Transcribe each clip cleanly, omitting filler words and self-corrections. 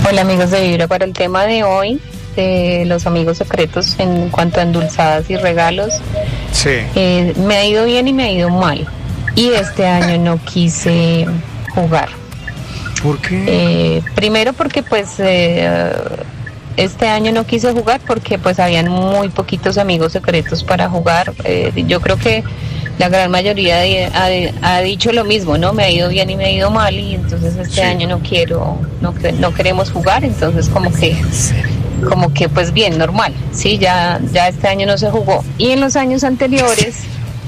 Hola amigos de Vibra, para el tema de hoy, de los amigos secretos en cuanto a endulzadas y regalos, Sí. me ha ido bien y me ha ido mal. Y este año no quise jugar. ¿Por qué? Primero porque este año no quise jugar porque pues habían muy poquitos amigos secretos para jugar. Yo creo que la gran mayoría ha dicho lo mismo, ¿no? Me ha ido bien y me ha ido mal, y entonces este año no queremos jugar, entonces como que pues bien, normal, sí, ya este año no se jugó. Y en los años anteriores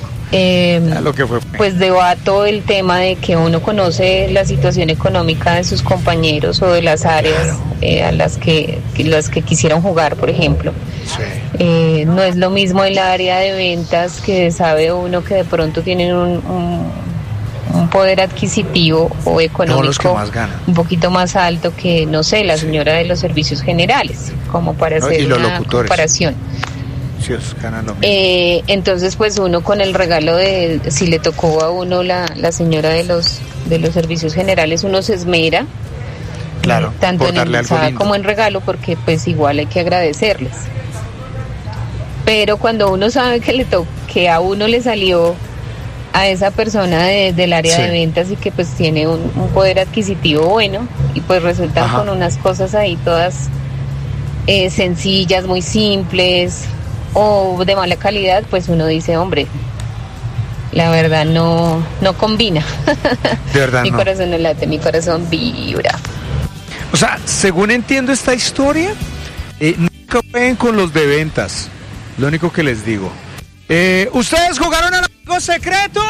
Lo que fue. pues debato el tema de que uno conoce la situación económica de sus compañeros o de las áreas a las que quisieron jugar, por ejemplo. Sí. No es lo mismo el área de ventas, que sabe uno que de pronto tienen un poder adquisitivo o económico los que más ganan. un poquito más alto que, no sé, la señora de los servicios generales, como para hacer y los una locutores. comparación. Sí, ganan lo mismo. Entonces pues uno con el regalo de, si le tocó a uno la señora de los servicios generales, uno se esmera, Claro, tanto por en darle algo endulzada lindo. como en regalo, porque pues igual hay que agradecerles. Pero cuando uno sabe que a uno le salió a esa persona del área Sí. de ventas y que pues tiene un poder adquisitivo bueno, y pues resultan Ajá. con unas cosas ahí todas sencillas, muy simples o de mala calidad, pues uno dice, hombre, la verdad no combina. De verdad Mi no. corazón no late, mi corazón vibra. O sea, según entiendo esta historia, nunca jueguen con los de ventas. Lo único que les digo. ¿Ustedes jugaron al amigo secreto?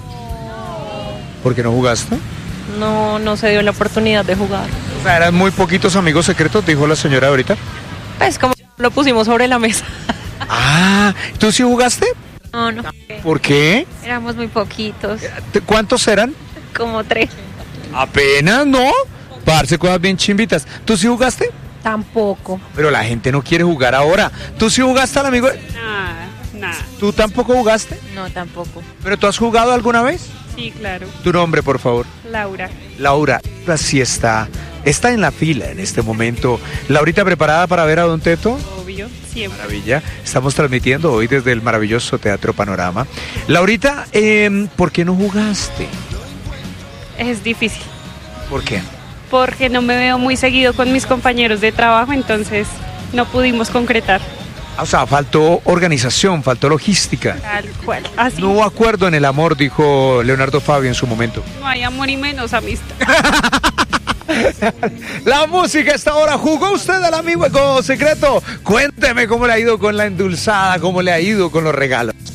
¿Por qué no jugaste? No se dio la oportunidad de jugar. O sea, eran muy poquitos amigos secretos, dijo la señora ahorita. Pues como lo pusimos sobre la mesa. Ah, ¿tú sí jugaste? No. ¿Por qué? Éramos muy poquitos, ¿Cuántos eran? como 3. Apenas, ¿no? Parce, cosas bien chimbitas. ¿Tú sí jugaste? Tampoco. Pero la gente no quiere jugar ahora. ¿Tú sí jugaste al amigo? Nada. ¿Tú tampoco jugaste? No, tampoco. ¿Pero tú has jugado alguna vez? Sí, claro. Tu nombre, por favor. Laura. Laura, sí está en la fila en este momento. Laurita, ¿preparada para ver a Don Teto? Obvio, siempre. Maravilla. Estamos transmitiendo hoy desde el maravilloso Teatro Panorama. Laurita, ¿por qué no jugaste? Es difícil. ¿Por qué? Porque no me veo muy seguido con mis compañeros de trabajo, entonces no pudimos concretar. O sea, faltó organización, faltó logística. Tal cual. Así. No hubo acuerdo en el amor, dijo Leonardo Fabio en su momento. No hay amor y menos amistad. La música a esta hora. ¿Jugó usted al amigo secreto? Cuénteme cómo le ha ido con la endulzada, cómo le ha ido con los regalos.